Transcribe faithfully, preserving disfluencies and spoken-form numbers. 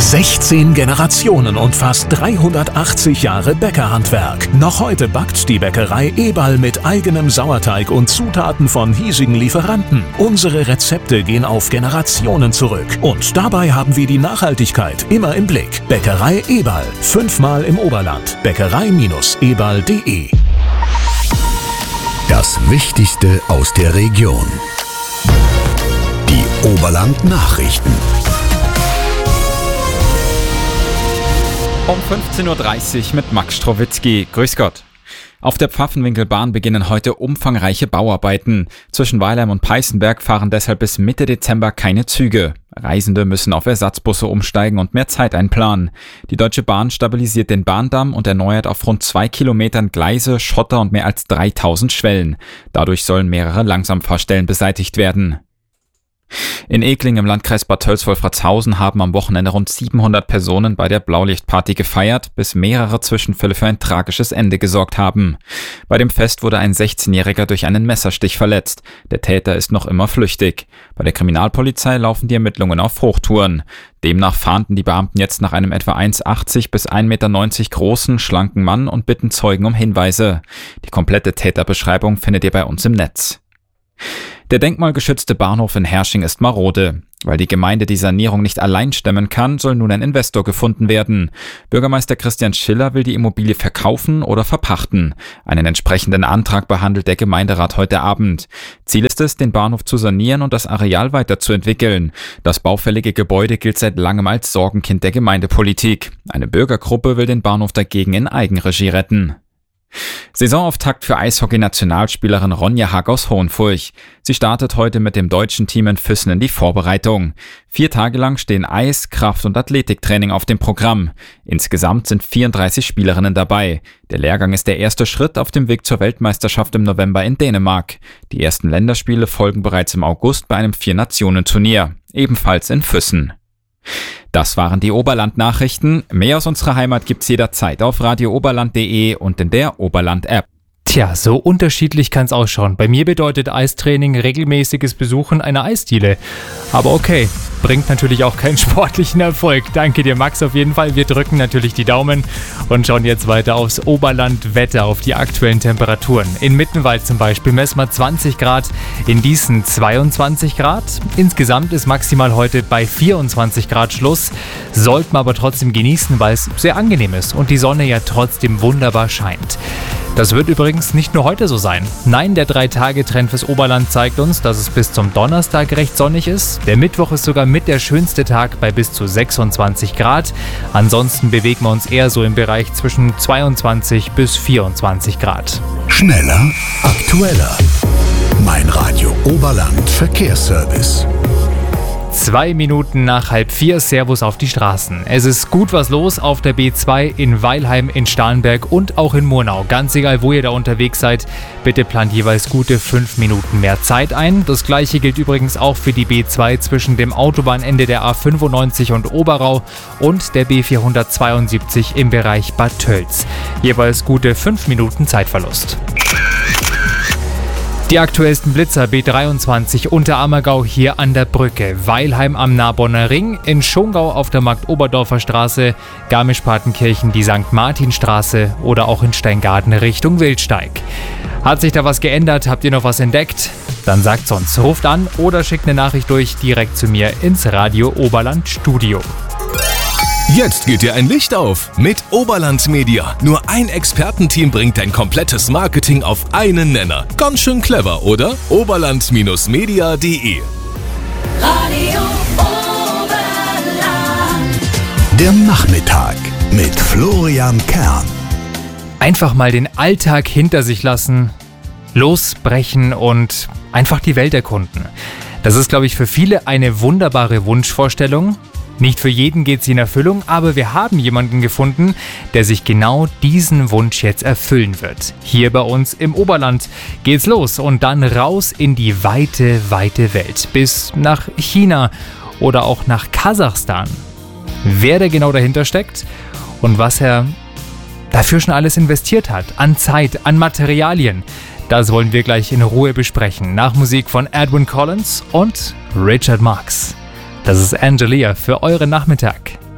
sechzehn Generationen und fast dreihundertachtzig Jahre Bäckerhandwerk. Noch heute backt die Bäckerei Eberl mit eigenem Sauerteig und Zutaten von hiesigen Lieferanten. Unsere Rezepte gehen auf Generationen zurück. Und dabei haben wir die Nachhaltigkeit immer im Blick. Bäckerei Eberl. Fünfmal im Oberland. Bäckerei Eberl punkt de. Das Wichtigste aus der Region. Die Oberland-Nachrichten. Um fünfzehn Uhr dreißig mit Max Strowitzki. Grüß Gott. Auf der Pfaffenwinkelbahn beginnen heute umfangreiche Bauarbeiten. Zwischen Weilheim und Peißenberg fahren deshalb bis Mitte Dezember keine Züge. Reisende müssen auf Ersatzbusse umsteigen und mehr Zeit einplanen. Die Deutsche Bahn stabilisiert den Bahndamm und erneuert auf rund zwei Kilometern Gleise, Schotter und mehr als dreitausend Schwellen. Dadurch sollen mehrere Langsamfahrstellen beseitigt werden. In Egling im Landkreis Bad Tölz-Wolfratshausen haben am Wochenende rund siebenhundert Personen bei der Blaulichtparty gefeiert, bis mehrere Zwischenfälle für ein tragisches Ende gesorgt haben. Bei dem Fest wurde ein sechzehnjähriger durch einen Messerstich verletzt. Der Täter ist noch immer flüchtig. Bei der Kriminalpolizei laufen die Ermittlungen auf Hochtouren. Demnach fahnden die Beamten jetzt nach einem etwa eins Komma achtzig bis ein Meter neunzig großen, schlanken Mann und bitten Zeugen um Hinweise. Die komplette Täterbeschreibung findet ihr bei uns im Netz. Der denkmalgeschützte Bahnhof in Hersching ist marode. Weil die Gemeinde die Sanierung nicht allein stemmen kann, soll nun ein Investor gefunden werden. Bürgermeister Christian Schiller will die Immobilie verkaufen oder verpachten. Einen entsprechenden Antrag behandelt der Gemeinderat heute Abend. Ziel ist es, den Bahnhof zu sanieren und das Areal weiterzuentwickeln. Das baufällige Gebäude gilt seit langem als Sorgenkind der Gemeindepolitik. Eine Bürgergruppe will den Bahnhof dagegen in Eigenregie retten. Saisonauftakt für Eishockey-Nationalspielerin Ronja Hack aus Hohenfurch. Sie startet heute mit dem deutschen Team in Füssen in die Vorbereitung. Vier Tage lang stehen Eis-, Kraft- und Athletiktraining auf dem Programm. Insgesamt sind vierunddreißig Spielerinnen dabei. Der Lehrgang ist der erste Schritt auf dem Weg zur Weltmeisterschaft im November in Dänemark. Die ersten Länderspiele folgen bereits im August bei einem Vier-Nationen-Turnier, ebenfalls in Füssen. Das waren die Oberland-Nachrichten. Mehr aus unserer Heimat gibt's jederzeit auf radio oberland punkt de und in der Oberland-App. Tja, so unterschiedlich kann's ausschauen. Bei mir bedeutet Eistraining regelmäßiges Besuchen einer Eisdiele. Aber okay, bringt natürlich auch keinen sportlichen Erfolg. Danke dir, Max, auf jeden Fall. Wir drücken natürlich die Daumen und schauen jetzt weiter aufs Oberland-Wetter, auf die aktuellen Temperaturen. In Mittenwald zum Beispiel messen wir zwanzig Grad, in Diesen zweiundzwanzig Grad. Insgesamt ist maximal heute bei vierundzwanzig Grad Schluss. Sollten wir aber trotzdem genießen, weil es sehr angenehm ist und die Sonne ja trotzdem wunderbar scheint. Das wird übrigens nicht nur heute so sein. Nein, der drei-Tage-Trend fürs Oberland zeigt uns, dass es bis zum Donnerstag recht sonnig ist. Der Mittwoch ist sogar mit der schönste Tag bei bis zu sechsundzwanzig Grad. Ansonsten bewegen wir uns eher so im Bereich zwischen zweiundzwanzig bis vierundzwanzig Grad. Schneller, aktueller. Mein Radio Oberland Verkehrsservice. Zwei Minuten nach halb vier, Servus auf die Straßen. Es ist gut was los auf der B zwei in Weilheim, in Starnberg und auch in Murnau. Ganz egal, wo ihr da unterwegs seid, bitte plant jeweils gute fünf Minuten mehr Zeit ein. Das gleiche gilt übrigens auch für die B zwei zwischen dem Autobahnende der A fünfundneunzig und Oberau und der B vierhundertzweiundsiebzig im Bereich Bad Tölz. Jeweils gute fünf Minuten Zeitverlust. Die aktuellsten Blitzer: B dreiundzwanzig Unterammergau hier an der Brücke, Weilheim am Narbonner Ring, in Schongau auf der Markt-Oberdorfer Straße, Garmisch-Partenkirchen die Sankt Martin-Straße oder auch in Steingaden Richtung Wildsteig. Hat sich da was geändert? Habt ihr noch was entdeckt? Dann sagt's uns, ruft an oder schickt eine Nachricht durch direkt zu mir ins Radio Oberland Studio. Jetzt geht dir ein Licht auf mit Oberland Media. Nur ein Expertenteam bringt dein komplettes Marketing auf einen Nenner. Ganz schön clever, oder? oberland media punkt de. Radio Oberland. Der Nachmittag mit Florian Kern. Einfach mal den Alltag hinter sich lassen, losbrechen und einfach die Welt erkunden. Das ist, glaube ich, für viele eine wunderbare Wunschvorstellung. Nicht für jeden geht sie in Erfüllung, aber wir haben jemanden gefunden, der sich genau diesen Wunsch jetzt erfüllen wird. Hier bei uns im Oberland geht's los und dann raus in die weite, weite Welt. Bis nach China oder auch nach Kasachstan. Wer da genau dahinter steckt und was er dafür schon alles investiert hat. An Zeit, an Materialien. Das wollen wir gleich in Ruhe besprechen. Nach Musik von Edwyn Collins und Richard Marx. Das ist Angelia für euren Nachmittag.